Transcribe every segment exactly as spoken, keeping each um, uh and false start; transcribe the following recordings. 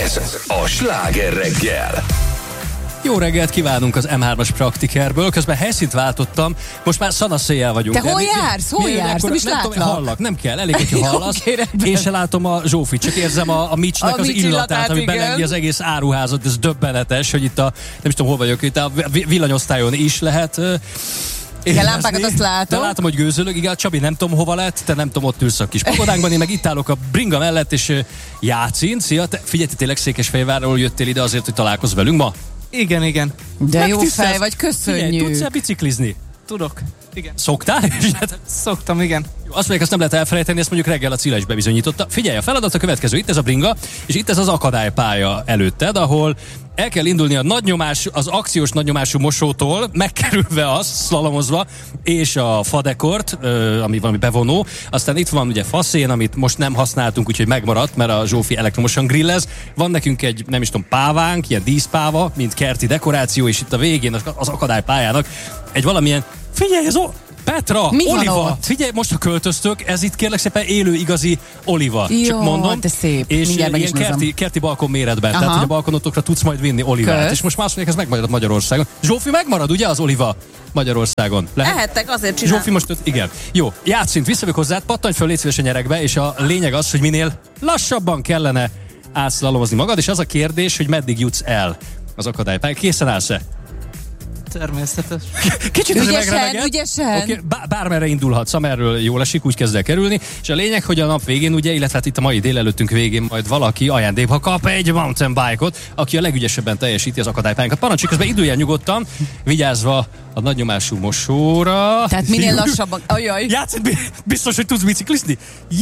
Ez a Sláger reggel. Jó reggelt kívánunk az em hármas Praktikerből, közben helyszínt váltottam, most már szanaszéjjel vagyunk. Te hol jársz? Hol jársz? Nem is látlak. Tudom, hallak, nem kell, elég, hogyha hallasz. Én se látom a Zsófit, csak érzem a, a Micsnek az illatát, illatát ami belengi az egész áruházat, ez döbbenetes, hogy itt a, nem is tudom, hol vagyok, itt a villanyosztályon is lehet. Igen, lámpákat azt látom. De látom, hogy gőzölög, igen, Csabi nem tudom hova lett, te nem tudom, ott ülsz a kis pagodánkban, én meg itt állok a bringa mellett, és játszint. Szia, te, figyelj, te tényleg Székesfehérvárról jöttél ide azért, hogy találkozz velünk ma? Igen, igen. De jó fej vagy, köszönjük. Figyelj, tudsz-e biciklizni? Tudok. Igen. Szoktál? Szoktam, igen. Jó, azt mondják, azt nem lehet elfelejteni, ezt mondjuk reggel a Cilla is bebizonyította. Figyelj, a feladat a következő, itt ez a bringa, és itt ez az akadálypálya előtted, ahol el kell indulni a nagynyomás, az akciós nagynyomású mosótól, megkerülve azt, szlalomozva, és a fadekort, ami valami bevonó. Aztán itt van ugye faszén, amit most nem használtunk, úgyhogy megmaradt, mert a Zsófi elektromosan grillez. Van nekünk egy, nem is tudom, pávánk, ilyen díszpáva, mint kerti dekoráció, és itt a végén az akadálypályának egy valamilyen, figyelj, ez o- Petra, mi oliva. Figyelj, most ha költöztök, ez itt kérlek szépen élő igazi oliva. Jó, csak mondom. de szép. És mindjárt meg ilyen is kerti, kerti balkon méretben. Aha. Tehát, hogy a balkonotokra tudsz majd vinni olivát. Kösz. És most már azt mondják, ez megmarad Magyarországon. Zsófi, megmarad ugye az oliva Magyarországon? Lehet? Ehettek, azért csinál. Zsófi most, igen. Jó, játszint, visszavök hozzád, pattanj föl, légy szíves a nyerekbe, és a lényeg az, hogy minél lassabban kellene átszlalomozni magad, és az a kérdés, hogy meddig jutsz el az akadálypályán. Készen állsz-e? Természetes. Kicsit Ügyesen, megremeged. ügyesen. Okay, bár, bármerre indulhatsz, amerről jól esik, úgy kezd el kerülni. És a lényeg, hogy a nap végén, ugye, illetve hát itt a mai délelőttünk végén majd valaki ajándékba kap egy mountain bike-ot, aki a legügyesebben teljesíti az akadálypályánkat. Parancsolj, közben induljál nyugodtan, vigyázva a nagynyomású mosóra. Tehát minél lassabban. Ajaj. Játsz, biztos, hogy tudsz biciklizni?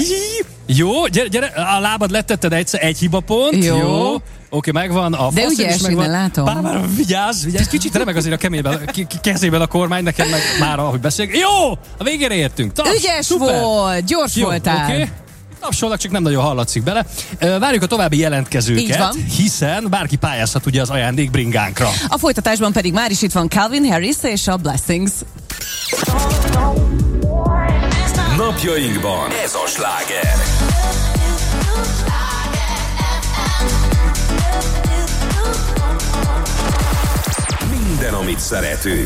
Jó, gyere, gyere, a lábad lettetted egyszer, egy hibapont. Jó. Jó. Oké, megvan. A De ügyes, innen látom. Bár, bár, vigyázz, vigyázz, kicsit remeg azért a keményben, kezében a kormány, nekem meg már, ahogy beszélünk. Jó, a végére értünk. Taps, Ügyes szuper. volt, gyors Jó, voltál. Okay. Tapsolnak, csak nem nagyon hallatszik bele. Várjuk a további jelentkezőket, hiszen bárki pályázhat ugye az ajándék bringánkra. A folytatásban pedig már is itt van Calvin Harris és a Blessings. Napjainkban ez a sláger. Minden, amit szeretünk.